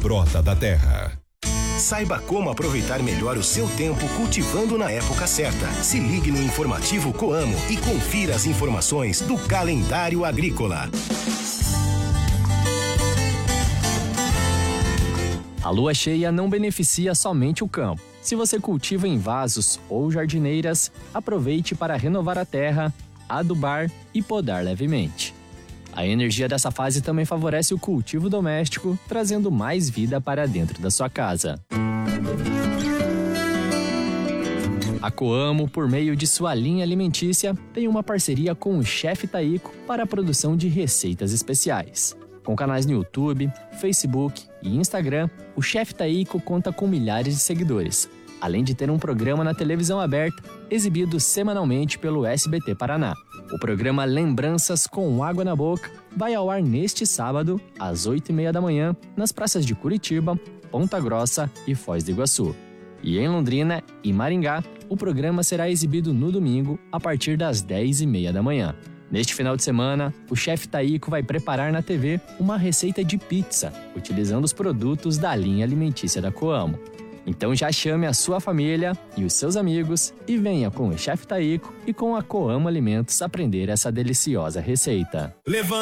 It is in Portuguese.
brota da terra. Saiba como aproveitar melhor o seu tempo cultivando na época certa. Se ligue no informativo Coamo e confira as informações do calendário agrícola. A lua cheia não beneficia somente o campo. Se você cultiva em vasos ou jardineiras, aproveite para renovar a terra, adubar e podar levemente. A energia dessa fase também favorece o cultivo doméstico, trazendo mais vida para dentro da sua casa. A Coamo, por meio de sua linha alimentícia, tem uma parceria com o Chef Taíco para a produção de receitas especiais. Com canais no YouTube, Facebook e Instagram, o Chef Taíco conta com milhares de seguidores, além de ter um programa na televisão aberta, exibido semanalmente pelo SBT Paraná. O programa Lembranças com Água na Boca vai ao ar neste sábado, às 8h30 da manhã, nas praças de Curitiba, Ponta Grossa e Foz do Iguaçu. E em Londrina e Maringá, o programa será exibido no domingo, a partir das 10h30 da manhã. Neste final de semana, o Chef Taíco vai preparar na TV uma receita de pizza, utilizando os produtos da linha alimentícia da Coamo. Então já chame a sua família e os seus amigos e venha com o Chef Taíco e com a Coamo Alimentos aprender essa deliciosa receita.